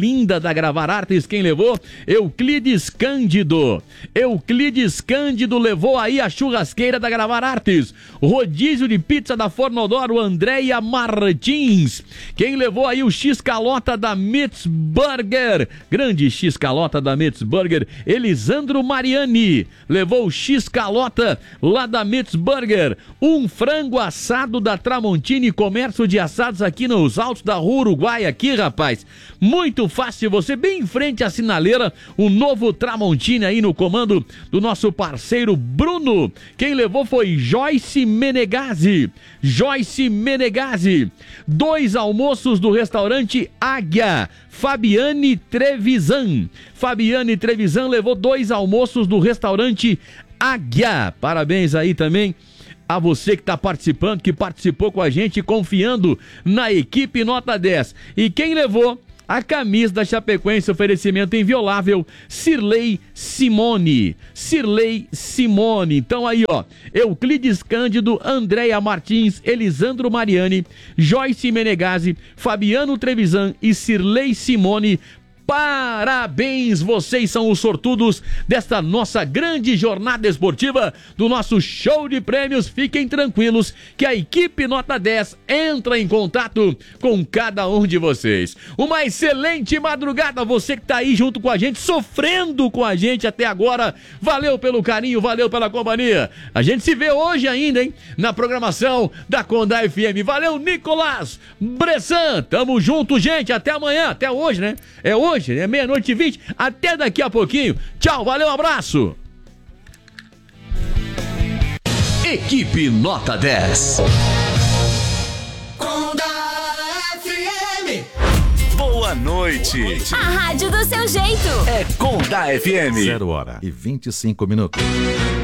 E: linda da Gravar Artes, quem levou? Euclides Cândido. Euclides Cândido levou aí a churrasqueira da Gravar Artes. Rodízio de pizza da Fornodoro, Andréia Martins. Quem levou aí o X-Calota da Mitz Burger? Grande X-Calota da Mitz Burger, Elisandro Mariani. Levou o X-Calota lá da Mitz Burger. Um frango assado da Tramontini, comércio de assados aqui nos altos da Rua Uruguai, aqui, rapaz. Muito fácil, você bem em frente à sinaleira, o novo Tramontini aí no comando do nosso parceiro Bruno. Quem levou foi Joyce Menegazzi. Joyce Menegazzi. Dois almoços do restaurante Águia. Fabiane Trevisan. Fabiane Trevisan levou dois almoços do restaurante Águia. Parabéns aí também a você que está participando, que participou com a gente, confiando na equipe Nota dez. E quem levou a camisa da Chapecoense, oferecimento inviolável, Cirlei Simone. Cirlei Simone. Então aí, ó, Euclides Cândido, Andréia Martins, Elisandro Mariani, Joyce Menegazzi, Fabiano Trevisan e Cirlei Simone. Parabéns, vocês são os sortudos desta nossa grande jornada esportiva, do nosso show de prêmios. Fiquem tranquilos que a equipe Nota dez entra em contato com cada um de vocês. Uma excelente madrugada, você que tá aí junto com a gente, sofrendo com a gente até agora. Valeu pelo carinho, valeu pela companhia. A gente se vê hoje ainda, hein, na programação da Condá F M. Valeu, Nicolás Bressan, tamo junto, gente, até amanhã, até hoje, né? É hoje. Hoje, é meia-noite e vinte, até daqui a pouquinho. Tchau, valeu, um abraço.
K: Equipe Nota dez.
L: Condá F M.
K: Boa noite.
L: A rádio do seu jeito.
K: É Condá F M.
M: Zero hora e vinte e cinco minutos.